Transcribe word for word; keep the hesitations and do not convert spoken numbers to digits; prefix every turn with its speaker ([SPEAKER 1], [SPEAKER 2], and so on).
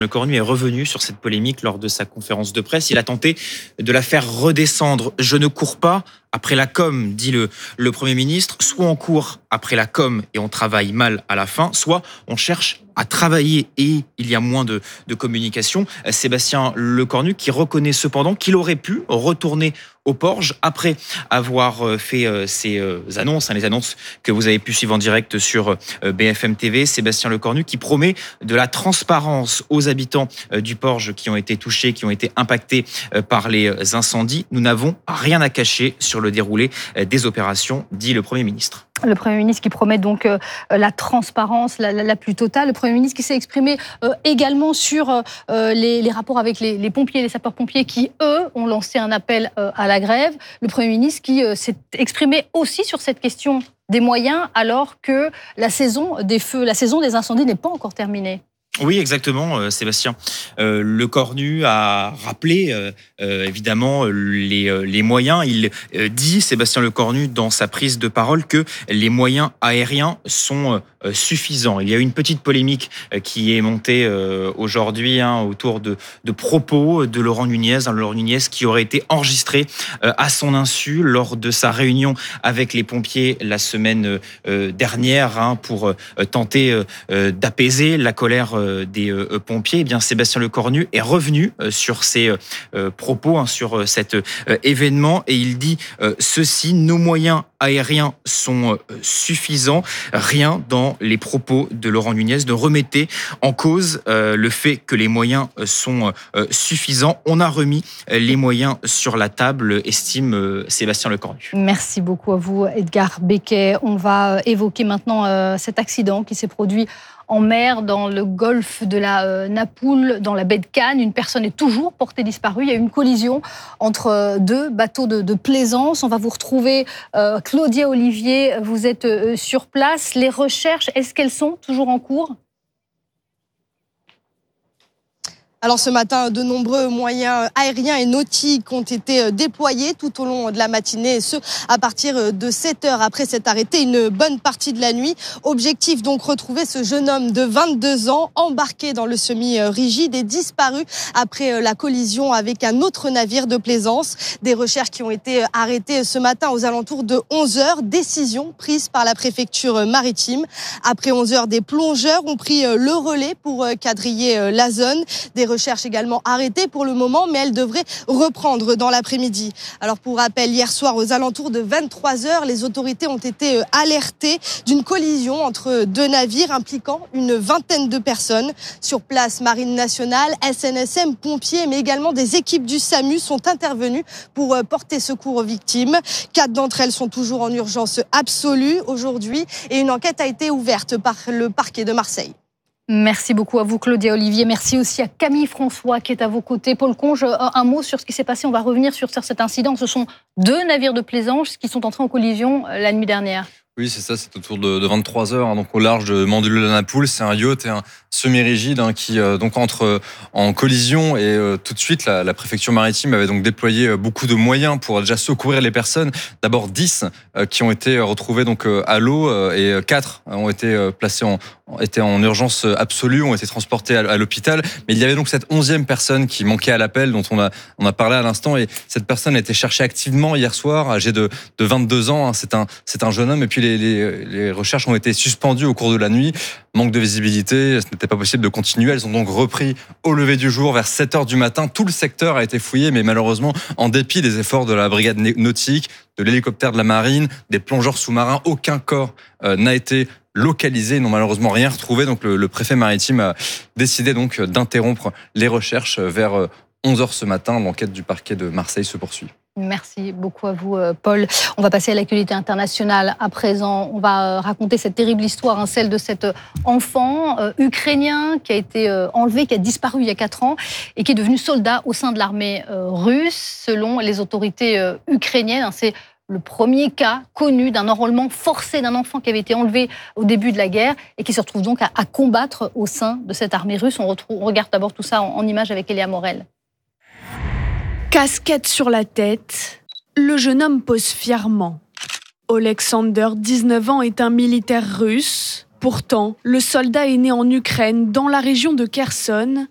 [SPEAKER 1] Le Cornu est revenu sur cette polémique lors de sa conférence de presse. Il a tenté de la faire redescendre. Je ne cours pas après la com, dit le, le Premier ministre. Soit on court après la com et on travaille mal à la fin, soit on cherche à travailler et il y a moins de, de communication. Sébastien Lecornu qui reconnaît cependant qu'il aurait pu retourner au Porge après avoir fait ces annonces, les annonces que vous avez pu suivre en direct sur B F M T V. Sébastien Lecornu qui promet de la transparence aux habitants du Porge qui ont été touchés, qui ont été impactés par les incendies. Nous n'avons rien à cacher sur le déroulé des opérations, dit le Premier ministre.
[SPEAKER 2] Le Premier ministre qui promet donc euh, la transparence la, la, la plus totale. Le Premier ministre qui s'est exprimé euh, également sur euh, les, les rapports avec les, les pompiers, les sapeurs-pompiers qui, eux, ont lancé un appel euh, à la grève. Le Premier ministre qui euh, s'est exprimé aussi sur cette question des moyens alors que la saison des feux, la saison des incendies n'est pas encore terminée.
[SPEAKER 1] Oui, exactement, euh, Sébastien. Euh, Lecornu a rappelé euh, euh, évidemment les, euh, les moyens. Il euh, dit, Sébastien Lecornu, dans sa prise de parole, que les moyens aériens sont euh, suffisants. Il y a eu une petite polémique euh, qui est montée euh, aujourd'hui hein, autour de, de propos de Laurent Nunez, hein, Laurent Nunez qui aurait été enregistré euh, à son insu lors de sa réunion avec les pompiers la semaine euh, dernière hein, pour euh, tenter euh, d'apaiser la colère des euh, pompiers. Eh bien, Sébastien Lecornu est revenu euh, sur ses euh, propos, hein, sur euh, cet euh, événement et il dit euh, ceci, nos moyens aériens sont euh, suffisants. Rien dans les propos de Laurent Nunez ne remettait en cause euh, le fait que les moyens sont euh, suffisants. On a remis les moyens sur la table, estime euh, Sébastien Lecornu.
[SPEAKER 2] Merci beaucoup à vous, Edgar Becquet. On va évoquer maintenant euh, cet accident qui s'est produit en mer, dans le golfe de la euh, Napoule, dans la baie de Cannes. Une personne est toujours portée disparue. Il y a eu une collision entre euh, deux bateaux de, de plaisance. On va vous retrouver, euh, Claudia Olivier, vous êtes euh, sur place. Les recherches, est-ce qu'elles sont toujours en cours ?
[SPEAKER 3] Alors ce matin, de nombreux moyens aériens et nautiques ont été déployés tout au long de la matinée, et ce, à partir de sept heures après s'être arrêté une bonne partie de la nuit. Objectif donc retrouver ce jeune homme de vingt-deux ans, embarqué dans le semi-rigide et disparu après la collision avec un autre navire de plaisance. Des recherches qui ont été arrêtées ce matin aux alentours de onze heures. Décision prise par la préfecture maritime. Après onze heures, des plongeurs ont pris le relais pour quadriller la zone. Des recherches également arrêtées pour le moment, mais elles devraient reprendre dans l'après-midi. Alors pour rappel, hier soir aux alentours de vingt-trois heures, les autorités ont été alertées d'une collision entre deux navires impliquant une vingtaine de personnes. Sur place, Marine nationale, S N S M, pompiers, mais également des équipes du SAMU sont intervenues pour porter secours aux victimes. Quatre d'entre elles sont toujours en urgence absolue aujourd'hui et une enquête a été ouverte par le parquet de Marseille.
[SPEAKER 2] Merci beaucoup à vous, Claudia Olivier. Merci aussi à Camille François qui est à vos côtés. Paul Conge, un mot sur ce qui s'est passé. On va revenir sur cet incident. Ce sont deux navires de plaisance qui sont entrés en collision la nuit dernière.
[SPEAKER 4] Oui, c'est ça, c'est autour de, de vingt-trois heures, hein, donc au large de Mandelieu-la-Napoule. C'est un yacht et un semi-rigide hein, qui euh, donc entre euh, en collision et euh, tout de suite la, la préfecture maritime avait donc déployé euh, beaucoup de moyens pour déjà secourir les personnes. D'abord dix euh, qui ont été retrouvées donc euh, à l'eau euh, et quatre ont été euh, placés en étaient en urgence absolue, ont été transportés à, à l'hôpital. Mais il y avait donc cette onzième personne qui manquait à l'appel, dont on a, on a parlé à l'instant. Et cette personne a été cherchée activement hier soir, âgée de, de vingt-deux ans. Hein. C'est un, c'est un jeune homme. Et puis les, les, les recherches ont été suspendues au cours de la nuit. Manque de visibilité, ce n'était pas possible de continuer. Elles ont donc repris au lever du jour vers sept heures du matin. Tout le secteur a été fouillé, mais malheureusement, en dépit des efforts de la brigade nautique, de l'hélicoptère de la marine, des plongeurs sous-marins, aucun corps euh, n'a été localisés, ils n'ont malheureusement rien retrouvé. Donc le, le préfet maritime a décidé donc d'interrompre les recherches vers onze heures ce matin. L'enquête du parquet de Marseille se poursuit.
[SPEAKER 2] Merci beaucoup à vous, Paul. On va passer à l'actualité internationale à présent. On va raconter cette terrible histoire, hein, celle de cet enfant euh, ukrainien qui a été euh, enlevé, qui a disparu il y a quatre ans et qui est devenu soldat au sein de l'armée euh, russe. Selon les autorités euh, ukrainiennes, hein, c'est le premier cas connu d'un enrôlement forcé d'un enfant qui avait été enlevé au début de la guerre et qui se retrouve donc à, à combattre au sein de cette armée russe. On, retrouve, on regarde d'abord tout ça en, en images avec Eléa Morel.
[SPEAKER 5] Casquette sur la tête, le jeune homme pose fièrement. Oleksandr, dix-neuf ans, est un militaire russe. Pourtant, le soldat est né en Ukraine, dans la région de Kherson,